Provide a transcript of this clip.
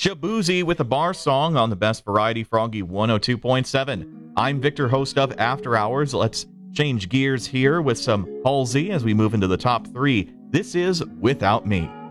Shabuzi with a bar song on the Best Variety Froggy 102.7. I'm Victor, host of After Hours. Let's change gears here with some Halsey as we move into the top three. This is Without Me.